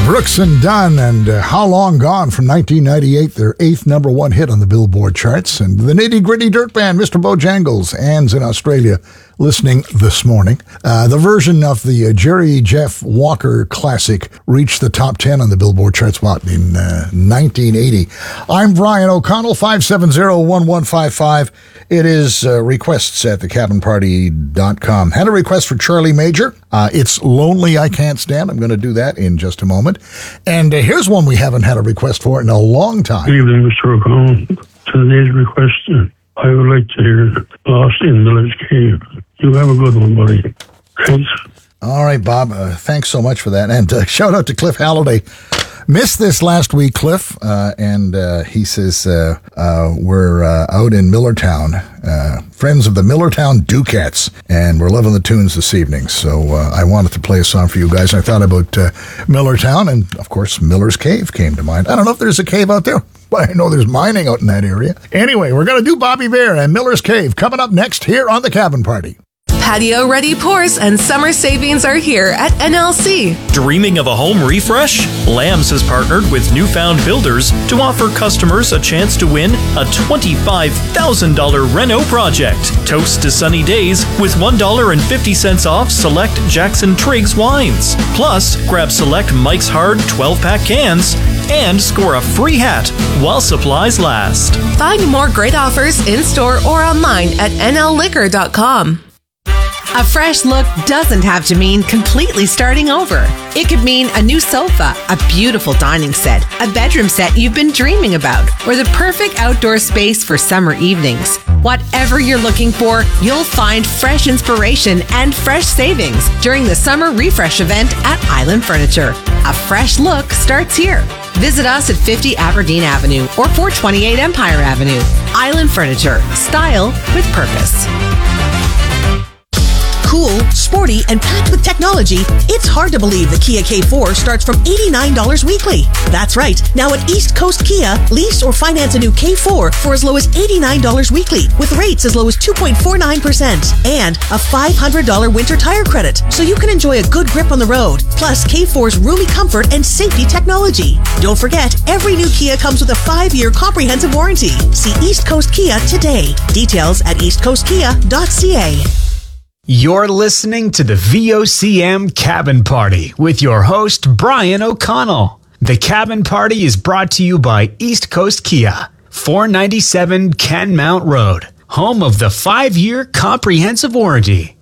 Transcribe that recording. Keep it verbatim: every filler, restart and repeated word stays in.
Brooks and Dunn and uh, How Long Gone from nineteen ninety-eight, their eighth number one hit on the Billboard charts. And the Nitty Gritty Dirt Band, Mister Bojangles, Anne's in Australia, listening this morning. Uh, the version of the uh, Jerry Jeff Walker classic reached the top ten on the Billboard charts, what, in uh, nineteen eighty. I'm Brian O'Connell, five seven zero, one one five five. It is uh, requests at the cabin party dot com. Had a request for Charlie Major. Uh, it's Lonely I Can't Stand. I'm going to do that in just a moment. And uh, here's one we haven't had a request for in a long time. Good evening, Mister O'Connell. Today's request, uh, I would like to hear Lost in Miller's Cave. You have a good one, buddy. Thanks. All right, Bob. Uh, thanks so much for that. And uh, shout out to Cliff Halliday. Missed this last week, Cliff, uh, and uh, he says uh, uh, we're uh, out in Millertown, uh, friends of the Millertown Ducats, and we're loving the tunes this evening. So uh, I wanted to play a song for you guys. I thought about uh, Millertown, and of course, Miller's Cave came to mind. I don't know if there's a cave out there, but I know there's mining out in that area. Anyway, we're going to do Bobby Bear and Miller's Cave coming up next here on The Cabin Party. Patio-ready pours and summer savings are here at N L C. Dreaming of a home refresh? Lambs has partnered with Newfound Builders to offer customers a chance to win a twenty-five thousand dollars Reno project. Toast to sunny days with one dollar and fifty cents off select Jackson Triggs wines. Plus, grab select Mike's Hard twelve-pack cans and score a free hat while supplies last. Find more great offers in-store or online at N L liquor dot com. A fresh look doesn't have to mean completely starting over. It could mean a new sofa, a beautiful dining set, a bedroom set you've been dreaming about, or the perfect outdoor space for summer evenings. Whatever you're looking for, you'll find fresh inspiration and fresh savings during the Summer Refresh event at Island Furniture. A fresh look starts here. Visit us at fifty Aberdeen Avenue or four twenty-eight Empire Avenue. Island Furniture. Style with purpose. Cool, sporty, and packed with technology, it's hard to believe the Kia K four starts from eighty-nine dollars weekly. That's right. Now at East Coast Kia, lease or finance a new K four for as low as eighty-nine dollars weekly with rates as low as two point four nine percent and a five hundred dollars winter tire credit so you can enjoy a good grip on the road. Plus K four's roomy comfort and safety technology. Don't forget, every new Kia comes with a five-year comprehensive warranty. See East Coast Kia today. Details at east coast kia dot c a. You're listening to the V O C M Cabin Party with your host, Brian O'Connell. The Cabin Party is brought to you by East Coast Kia, four ninety-seven Kenmount Road, home of the five-year comprehensive warranty.